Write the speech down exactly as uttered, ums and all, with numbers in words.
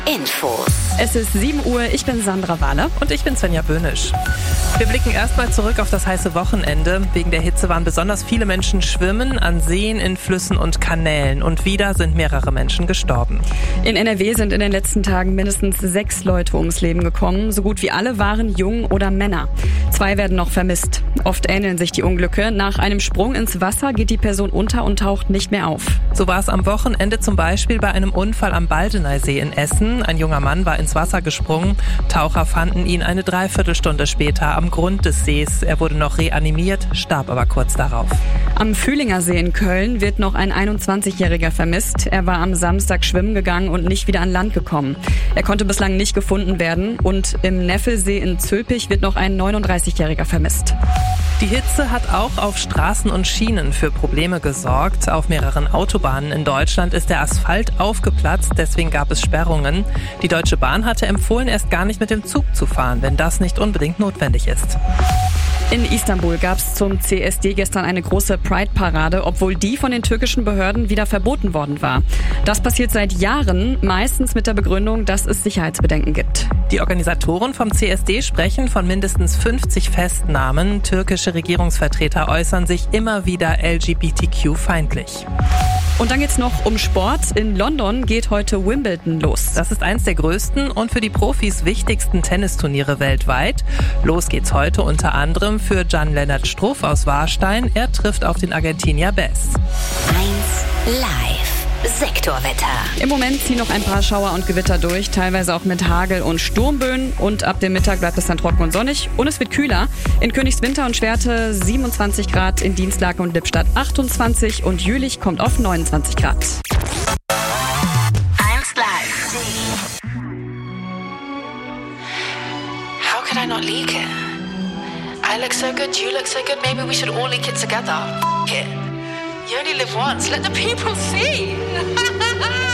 Infos. Es ist sieben Uhr, ich bin Sandra Wahler. Und ich bin Svenja Böhnisch. Wir blicken erstmal zurück auf das heiße Wochenende. Wegen der Hitze waren besonders viele Menschen schwimmen, an Seen, in Flüssen und Kanälen. Und wieder sind mehrere Menschen gestorben. In N R W sind in den letzten Tagen mindestens sechs Leute ums Leben gekommen. So gut wie alle waren Jungen oder Männer. Zwei werden noch vermisst. Oft ähneln sich die Unglücke. Nach einem Sprung ins Wasser geht die Person unter und taucht nicht mehr auf. So war es am Wochenende zum Beispiel bei einem Unfall am Baldeneysee in Essen. Ein junger Mann war ins Wasser gesprungen. Taucher fanden ihn eine Dreiviertelstunde später am Grund des Sees. Er wurde noch reanimiert, starb aber kurz darauf. Am Fühlinger See in Köln wird noch ein einundzwanzigjähriger vermisst. Er war am Samstag schwimmen gegangen und nicht wieder an Land gekommen. Er konnte bislang nicht gefunden werden. Und im Neffelsee in Zülpich wird noch ein neununddreißigjähriger vermisst. Die Hitze hat auch auf Straßen und Schienen für Probleme gesorgt. Auf mehreren Autobahnen in Deutschland ist der Asphalt aufgeplatzt, deswegen gab es Sperrungen. Die Deutsche Bahn hatte empfohlen, erst gar nicht mit dem Zug zu fahren, wenn das nicht unbedingt notwendig ist. In Istanbul gab es zum C S D gestern eine große Pride-Parade, obwohl die von den türkischen Behörden wieder verboten worden war. Das passiert seit Jahren, meistens mit der Begründung, dass es Sicherheitsbedenken gibt. Die Organisatoren vom C S D sprechen von mindestens fünfzig Festnahmen. Türkische Regierungsvertreter äußern sich immer wieder L G B T Q-feindlich. Und dann geht's noch um Sport. In London geht heute Wimbledon los. Das ist eins der größten und für die Profis wichtigsten Tennisturniere weltweit. Los geht's heute unter anderem für Jan-Lennart Struff aus Warstein. Er trifft auf den Argentinier Bess. eins Live. Sektorwetter. Im Moment ziehen noch ein paar Schauer und Gewitter durch, teilweise auch mit Hagel und Sturmböen. Und ab dem Mittag bleibt es dann trocken und sonnig. Und es wird kühler. In Königswinter und Schwerte siebenundzwanzig Grad, in Dienstlaken und Lippstadt achtundzwanzig und Jülich kommt auf neunundzwanzig Grad. eins Live. How could I not leak it? I look so good, you look so good, maybe we should all leak it together. F- it. You only live once, let the people see.